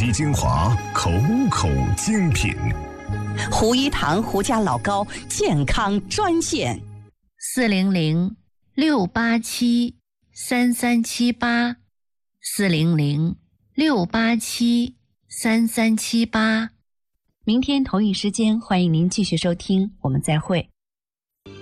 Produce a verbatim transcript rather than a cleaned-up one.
皮精华，口口精品。 胡一堂胡家老高健康专线： 四零零六八七三三七八，四零零六八七三三七八。 明天同一时间，欢迎您继续收听，我们再会。